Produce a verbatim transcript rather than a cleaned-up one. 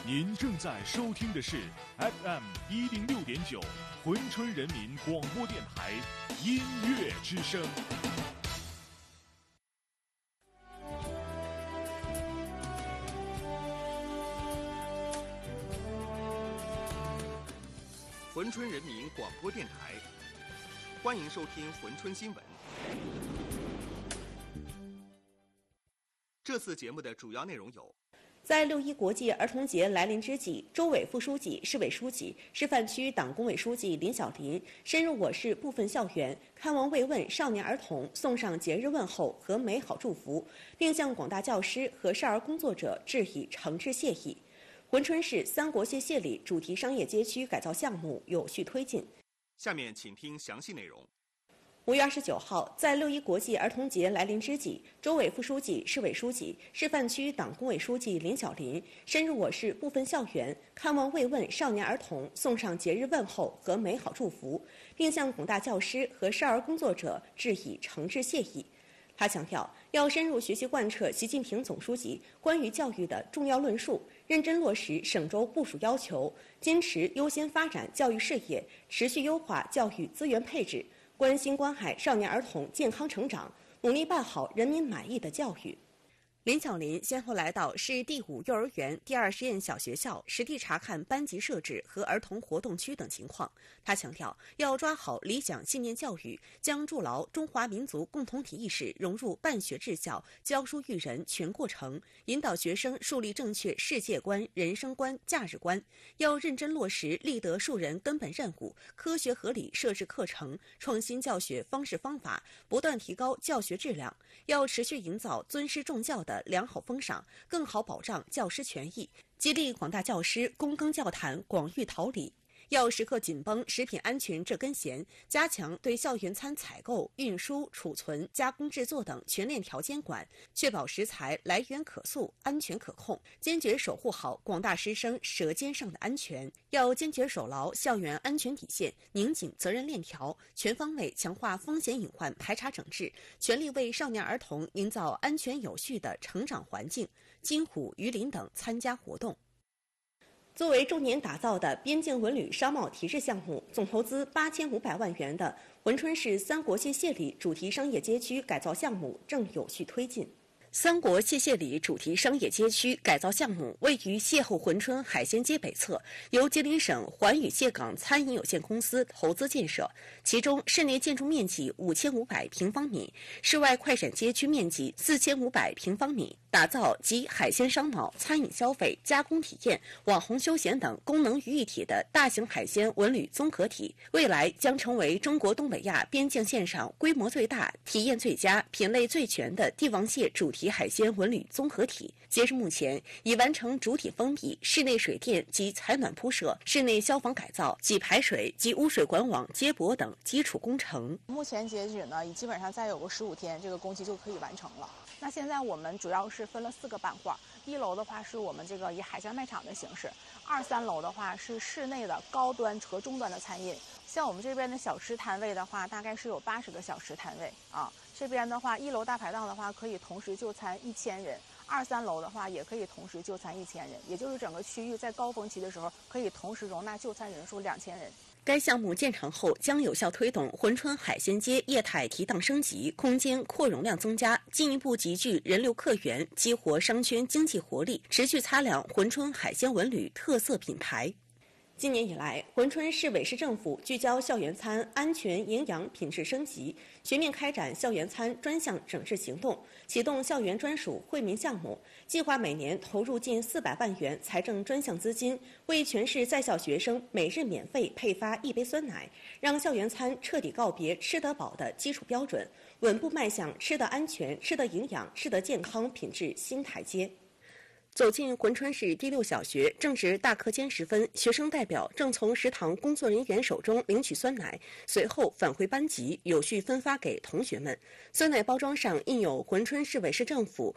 您正在收听的是 F M 一零六点九珲春人民广播电台音乐之声。 珲春人民广播电台，欢迎收听珲春新闻。这次节目的主要内容有： 在六一国际儿童节来临之际，州委副书记、市委书记、示范区党工委书记林小林深入我市部分校园，看望慰问少年儿童，送上节日问候和美好祝福，并向广大教师和少儿工作者致以诚挚谢意。珲春市三国谢谢里主题商业街区改造项目有序推进。 下面请听详细内容。 五月二十九号，在六一国际儿童节来临之际，州委副书记、市委书记、示范区党工委书记林小林深入我市部分校园，看望慰问少年儿童，送上节日问候和美好祝福，并向广大教师和少儿工作者致以诚挚谢意。他强调，要深入学习贯彻习近平总书记关于教育的重要论述，认真落实省州部署要求，坚持优先发展教育事业，持续优化教育资源配置，关心关爱少年儿童健康成长，努力办好人民满意的教育。林小林先后来到市第五幼儿园、第二实验小学校，实地查看班级设置和儿童活动区等情况。他强调，要抓好理想信念教育，将筑牢中华民族共同体意识融入办学治教、教书育人全过程，引导学生树立正确世界观、人生观、价值观。要认真落实立德树人根本任务，科学合理设置课程，创新教学方式方法，不断提高教学质量。要持续营造尊师重教的良好风尚，更好保障教师权益，激励广大教师躬耕教坛、广育桃李。要时刻紧绷食品安全这根弦，加强对校园餐采购、运输、储存、加工制作等全链条监管，确保食材来源可溯、安全可控，坚决守护好广大师生舌尖上的安全。要坚决守牢校园安全底线，拧紧责任链条，全方位强化风险隐患排查整治，全力为少年儿童营造安全有序的成长环境。金虎、榆林等参加活动。作为重点打造的边境文旅商贸提示项目，总投资八千五百万元的珲春市三国谢谢里主题商业街区改造项目正有序推进。三国谢谢里主题商业街区改造项目位于邂逅珲春海鲜街北侧，由吉林省环宇蟹港餐饮有限公司投资建设。其中，室内建筑面积五千五百平方米，室外快闪街区面积四千五百平方米，打造集海鲜商贸、餐饮消费、加工体验、网红休闲等功能于一体的大型海鲜文旅综合体。未来将成为中国东北亚边境线上规模最大、体验最佳、品类最全的帝王蟹主题海鲜文旅综合体。截至目前，已完成主体封闭、室内水电及采暖铺设、室内消防改造及排水及污水管网接驳等基础工程。 目前截止呢，基本上再有个十五天，这个工期就可以完成了。那现在我们主要是分了四个板块，一楼的话是我们这个以海鲜卖场的形式，二三楼的话是室内的高端和中端的餐饮。像我们这边的小吃摊位的话，大概是有八十个小吃摊位啊。这边的话，一楼大排档的话可以同时就餐一千人，二三楼的话也可以同时就餐一千人，也就是整个区域在高峰期的时候可以同时容纳就餐人数两千人。 该项目建成后，将有效推动珲春海鲜街业态提档升级，空间扩容量增加，进一步集聚人流客源，激活商圈经济活力，持续擦亮珲春海鲜文旅特色品牌。今年以来，珲春市委市政府聚焦校园餐安全、营养、品质升级，全面开展校园餐专项整治行动，启动校园专属惠民项目，计划每年投入近四百万元财政专项资金，为全市在校学生每日免费配发一杯酸奶，让校园餐彻底告别吃得饱的基础标准，稳步迈向吃得安全、吃得营养、吃得健康品质新台阶。走进珲春市第六小学，正值大课间时分，学生代表正从食堂工作人员手中领取酸奶，随后返回班级，有序分发给同学们。酸奶包装上印有珲春市委市政府